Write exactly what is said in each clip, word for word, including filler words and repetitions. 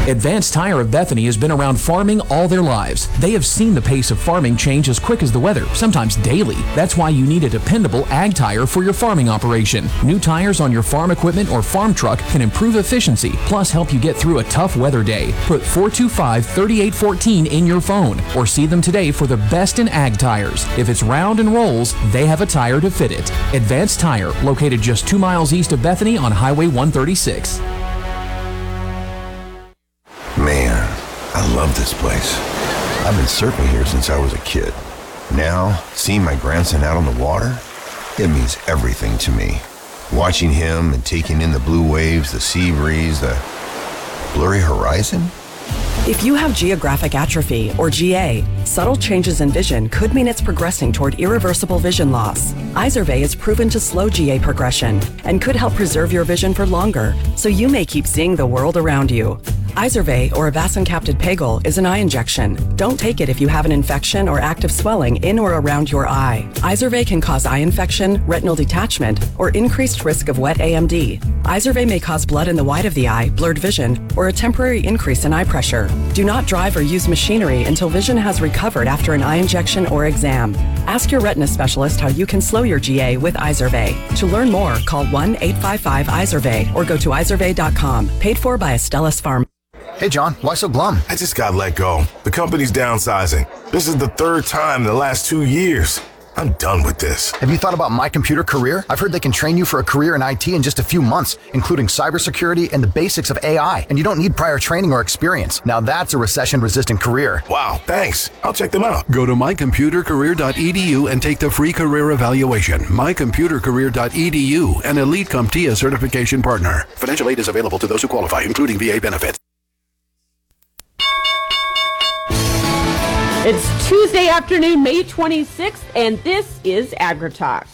Advanced Tire of Bethany has been around farming all their lives. They have seen the pace of farming change as quick as the weather, sometimes daily. That's why you need a dependable ag tire for your farming operation. New tires on your farm equipment or farm truck can improve efficiency, plus help you get through a tough weather day. Put four two five, three eight one four in your phone or see them today for the best in ag tires. If it's round and rolls, they have a tire to fit it. Advanced Tire, located just two miles east of Bethany on Highway one thirty-six. Man, I love this place. I've been surfing here since I was a kid. Now, seeing my grandson out on the water, it means everything to me. Watching him and taking in the blue waves, the sea breeze, the blurry horizon. If you have geographic atrophy, or G A, subtle changes in vision could mean it's progressing toward irreversible vision loss. Izervay is proven to slow G A progression and could help preserve your vision for longer, so you may keep seeing the world around you. Izervay, or avacincaptad pegol, is an eye injection. Don't take it if you have an infection or active swelling in or around your eye. Izervay can cause eye infection, retinal detachment, or increased risk of wet A M D. Izervay may cause blood in the white of the eye, blurred vision, or a temporary increase in eye pressure. Do not drive or use machinery until vision has recovered after an eye injection or exam. Ask your retina specialist how you can slow your G A with Izervay. To learn more, call one eight five five Izervay or go to izervay dot com. Paid for by Astellas Pharma. Hey, John, why so glum? I just got let go. The company's downsizing. This is the third time in the last two years. I'm done with this. Have you thought about My Computer Career? I've heard they can train you for a career in I T in just a few months, including cybersecurity and the basics of A I. And you don't need prior training or experience. Now that's a recession-resistant career. Wow, thanks. I'll check them out. Go to my computer career dot e d u and take the free career evaluation. my computer career dot e d u, an Elite CompTIA certification partner. Financial aid is available to those who qualify, including V A benefits. It's Tuesday afternoon, May twenty-sixth, and this is AgriTalk.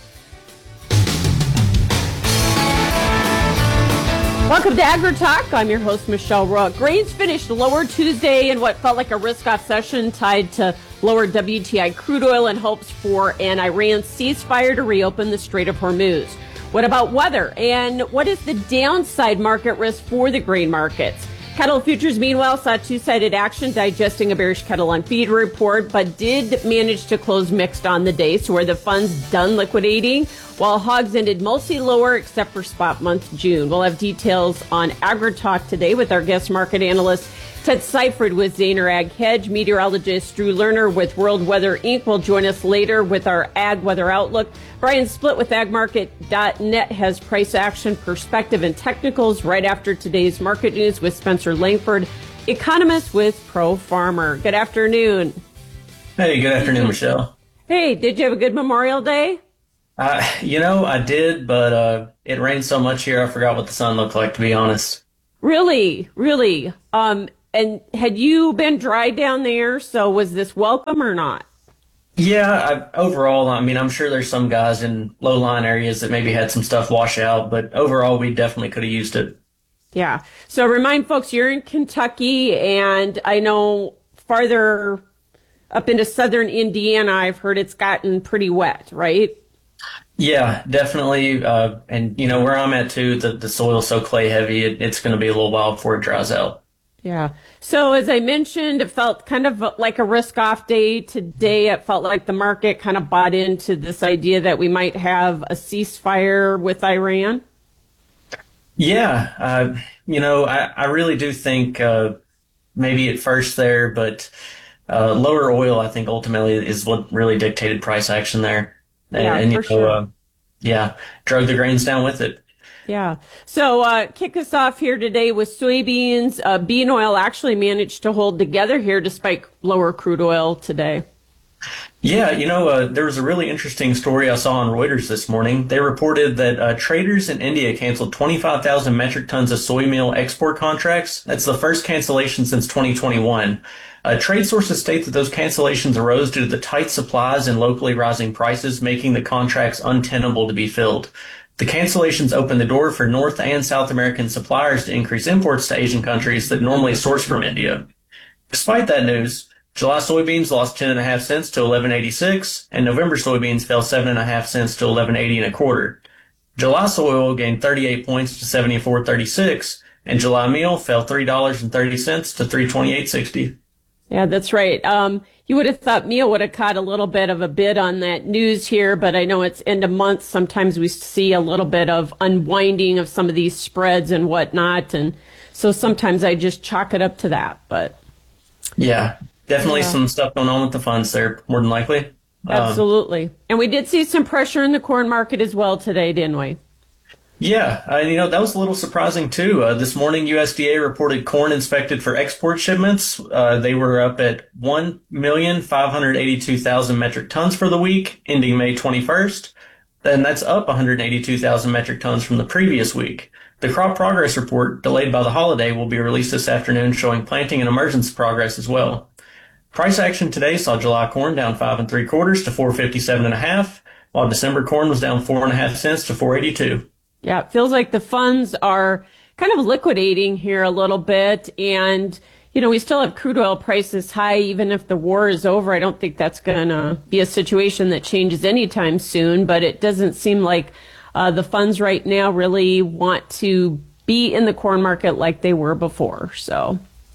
Welcome to AgriTalk. I'm your host, Michelle Rook. Grains finished lower Tuesday in what felt like a risk-off session tied to lower W T I crude oil and hopes for an Iran ceasefire to reopen the Strait of Hormuz. What about weather? And what is the downside market risk for the grain markets? Cattle futures, meanwhile, saw two-sided action, digesting a bearish cattle on feed report, but did manage to close mixed on the day. So were the funds done liquidating, while hogs ended mostly lower, except for spot month June. We'll have details on AgriTalk today with our guest market analyst, Ted Seifert with Zaner Ag Hedge. Meteorologist Drew Lerner with World Weather Incorporated will join us later with our ag weather outlook. Brian Split with ag market dot net has price action, perspective, and technicals right after today's market news with Spencer Langford, economist with Pro Farmer. Good afternoon. Hey, good afternoon, Michelle. Hey, did you have a good Memorial Day? Uh, you know, I did, but uh, it rained so much here, I forgot what the sun looked like, to be honest. Really? Really? Um, and had you been dry down there? So was this welcome or not? Yeah, I, overall, I mean, I'm sure there's some guys in low-lying areas that maybe had some stuff wash out, but overall, we definitely could have used it. Yeah. So remind folks, you're in Kentucky, and I know farther up into southern Indiana, I've heard it's gotten pretty wet, right? Yeah, definitely. Uh, and, you know, where I'm at, too, the, the soil's so clay-heavy, it, it's going to be a little while before it dries out. Yeah. So as I mentioned, it felt kind of like a risk-off day today. It felt like the market kind of bought into this idea that we might have a ceasefire with Iran. Yeah. Uh, you know, I, I really do think uh, maybe at first there, but uh, lower oil, I think, ultimately is what really dictated price action there. And, yeah, and, for you know, sure. uh, yeah, drug the grains down with it. Yeah. So uh, kick us off here today with soybeans. Uh, bean oil actually managed to hold together here despite lower crude oil today. Yeah, you know, uh, there was a really interesting story I saw on Reuters this morning. They reported that uh, traders in India canceled twenty-five thousand metric tons of soy meal export contracts. That's the first cancellation since twenty twenty-one. Uh, trade sources state that those cancellations arose due to the tight supplies and locally rising prices, making the contracts untenable to be filled. The cancellations opened the door for North and South American suppliers to increase imports to Asian countries that normally source from India. Despite that news, July soybeans lost ten and a half cents to eleven eighty-six, and November soybeans fell seven and a half cents to eleven eighty and a quarter. July soy oil gained thirty-eight points to seventy-four thirty-six, and July meal fell three dollars and thirty cents to three twenty-eight sixty. Yeah, that's right. Um, you would have thought meal would have caught a little bit of a bid on that news here, but I know it's end of month. Sometimes we see a little bit of unwinding of some of these spreads and whatnot, and so sometimes I just chalk it up to that. But yeah, definitely yeah. some stuff going on with the funds there, more than likely. Absolutely. Um, and we did see some pressure in the corn market as well today, didn't we? Yeah, uh, you know, that was a little surprising, too. Uh, this morning, U S D A reported corn inspected for export shipments. Uh, they were up at one million five hundred eighty-two thousand metric tons for the week, ending May twenty-first. And that's up one hundred eighty-two thousand metric tons from the previous week. The crop progress report, delayed by the holiday, will be released this afternoon, showing planting and emergence progress as well. Price action today saw July corn down five and three quarters to four fifty-seven and a half, while December corn was down four and a half cents to four eighty-two. Yeah, it feels like the funds are kind of liquidating here a little bit. And, you know, we still have crude oil prices high, even if the war is over. I don't think that's going to be a situation that changes anytime soon. But it doesn't seem like uh, the funds right now really want to be in the corn market like they were before. So.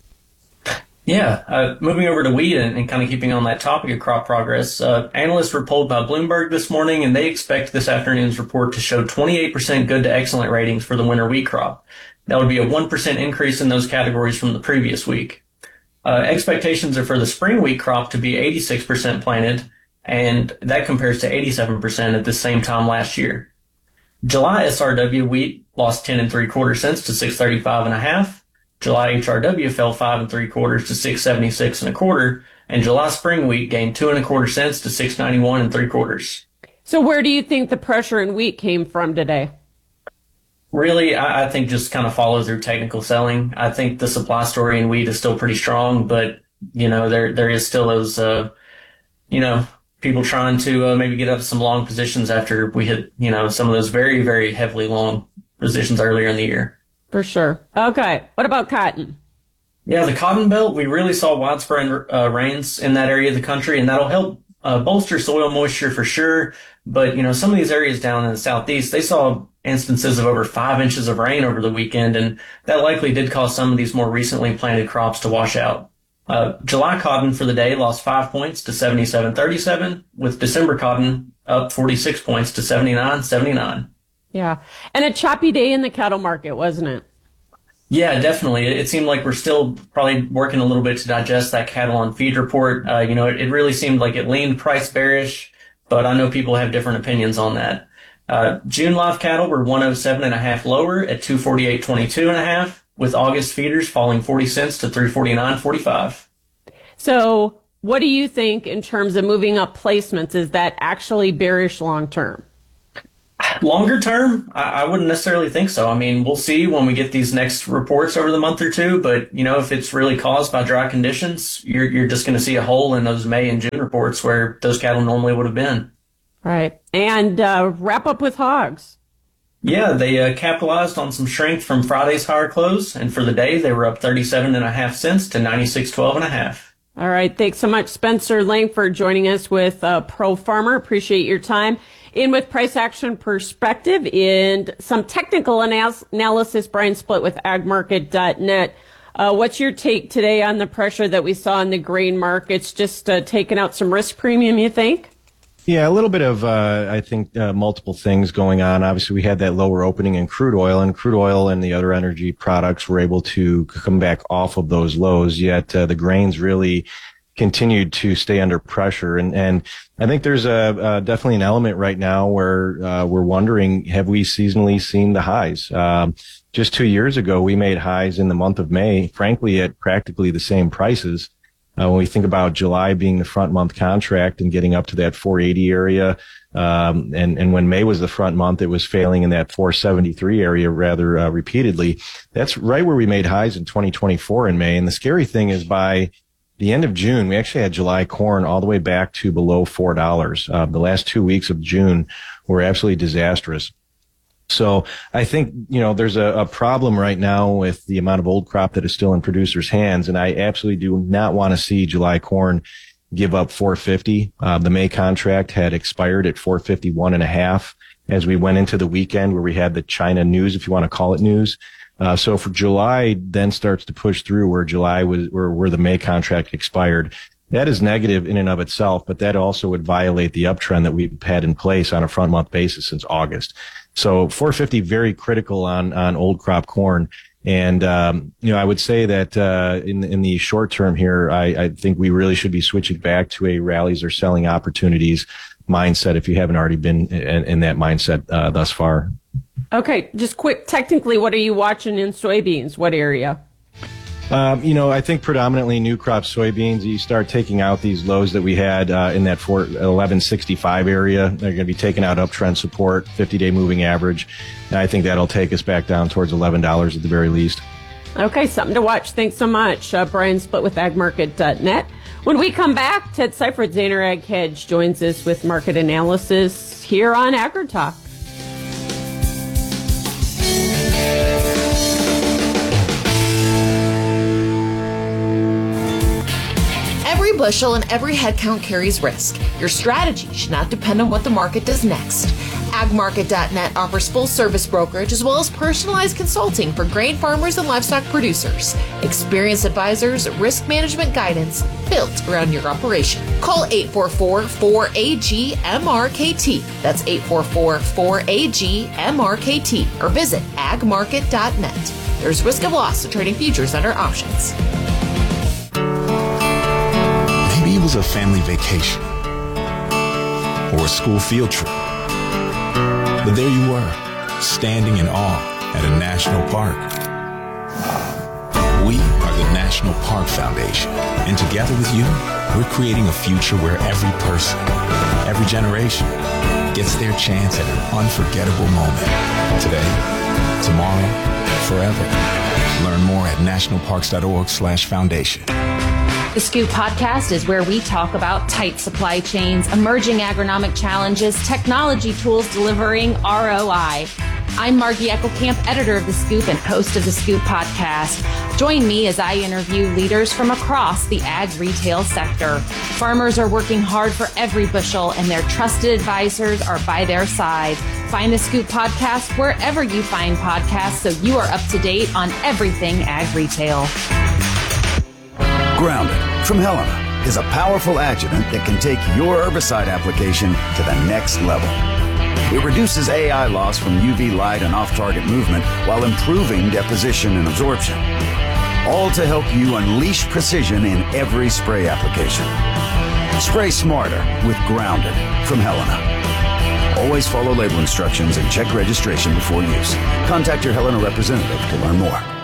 Yeah, uh, moving over to wheat and, and kind of keeping on that topic of crop progress, uh, analysts were polled by Bloomberg this morning, and they expect this afternoon's report to show twenty-eight percent good to excellent ratings for the winter wheat crop. That would be a one percent increase in those categories from the previous week. Uh, expectations are for the spring wheat crop to be eighty-six percent planted, and that compares to eighty-seven percent at the same time last year. July S R W wheat lost ten and three quarter cents to six thirty-five and a half. July H R W fell five and three quarters to six seventy-six and a quarter, and July spring wheat gained two and a quarter cents to six ninety-one and three quarters. So where do you think the pressure in wheat came from today? Really, I, I think just kind of follow through technical selling. I think the supply story in wheat is still pretty strong, but you know there there is still those uh, you know people trying to uh, maybe get up some long positions after we hit you know some of those very very heavily long positions earlier in the year. For sure. Okay. What about cotton? Yeah, the cotton belt, we really saw widespread uh, rains in that area of the country, and that'll help uh, bolster soil moisture for sure. But, you know, some of these areas down in the southeast, they saw instances of over five inches of rain over the weekend, and that likely did cause some of these more recently planted crops to wash out. Uh, July cotton for the day lost five points to seventy-seven thirty-seven, with December cotton up forty-six points to seventy-nine seventy-nine. Yeah. And a choppy day in the cattle market, wasn't it? Yeah, definitely. It seemed like we're still probably working a little bit to digest that cattle on feed report. Uh, you know, it, it really seemed like it leaned price bearish, but I know people have different opinions on that. Uh, June live cattle were one oh seven and a half lower at two forty-eight twenty-two and a half, with August feeders falling forty cents to three forty-nine forty-five. So what do you think in terms of moving up placements? Is that actually bearish long term? Longer term, I, I wouldn't necessarily think so. I mean, we'll see when we get these next reports over the month or two. But, you know, if it's really caused by dry conditions, you're you're just going to see a hole in those May and June reports where those cattle normally would have been. Right. And uh, wrap up with hogs. Yeah, they uh, capitalized on some strength from Friday's higher close. And for the day, they were up thirty-seven and a half cents to ninety-six twelve and a half. All right. Thanks so much, Spencer Langford, joining us with uh, Pro Farmer. Appreciate your time. In with price action perspective and some technical analysis, analysis, Brian Split with ag market dot net. Uh, what's your take today on the pressure that we saw in the grain markets? Just uh, taking out some risk premium, you think? Yeah, a little bit of, uh, I think, uh, multiple things going on. Obviously, we had that lower opening in crude oil, and crude oil and the other energy products were able to come back off of those lows, yet uh, the grains really continued to stay under pressure. And, and I think there's a, uh, definitely an element right now where, uh, we're wondering, have we seasonally seen the highs? Um, just two years ago, we made highs in the month of May, frankly, at practically the same prices. Uh, when we think about July being the front month contract and getting up to that four eighty area, um, and, and when May was the front month, it was failing in that four seventy-three area rather, uh, repeatedly. That's right where we made highs in twenty twenty-four in May. And the scary thing is by the end of June, we actually had July corn all the way back to below four dollars. Uh, the last two weeks of June were absolutely disastrous. So I think, you know, there's a, a problem right now with the amount of old crop that is still in producers' hands. And I absolutely do not want to see July corn give up four fifty. Uh, the May contract had expired at four fifty-one and a half as we went into the weekend where we had the China news, if you want to call it news. Uh, so for July, then starts to push through where July was, where, where the May contract expired. That is negative in and of itself, but that also would violate the uptrend that we've had in place on a front month basis since August. So four fifty, very critical on, on old crop corn. And, um, you know, I would say that, uh, in, in the short term here, I, I think we really should be switching back to a rallies or selling opportunities mindset if you haven't already been in, in that mindset, uh, thus far. Okay. Just quick, technically, what are you watching in soybeans? What area? Um, you know, I think predominantly new crop soybeans. You start taking out these lows that we had uh, in that eleven sixty-five area. They're going to be taking out uptrend support, fifty-day moving average. And I think that'll take us back down towards eleven dollars at the very least. Okay, something to watch. Thanks so much. Uh, Brian Split with ag market dot net. When we come back, Ted Seifert, Zaner Ag Hedge, joins us with market analysis here on AgriTalk. Every bushel and every head count carries risk. Your strategy should not depend on what the market does next. ag market dot net offers full-service brokerage as well as personalized consulting for grain farmers and livestock producers. Experienced advisors, risk management guidance built around your operation. Call eight four four, four A G, M R K T. That's eight four four, four A G, M R K T. Or visit ag market dot net. There's risk of loss to trading futures under options. Maybe it was a family vacation or a school field trip. But there you were, standing in awe at a national park. We are the National Park Foundation, and together with you, we're creating a future where every person, every generation, gets their chance at an unforgettable moment. Today, tomorrow, forever. Learn more at national parks dot org slash foundation. The Scoop Podcast is where we talk about tight supply chains, emerging agronomic challenges, technology tools delivering R O I. I'm Margie Eckelkamp, editor of The Scoop and host of The Scoop Podcast. Join me as I interview leaders from across the ag retail sector. Farmers are working hard for every bushel, and their trusted advisors are by their side. Find The Scoop Podcast wherever you find podcasts so you are up to date on everything ag retail. Grounded from Helena is a powerful adjuvant that can take your herbicide application to the next level. It reduces A I loss from U V light and off-target movement while improving deposition and absorption. All to help you unleash precision in every spray application. Spray smarter with Grounded from Helena. Always follow label instructions and check registration before use. Contact your Helena representative to learn more.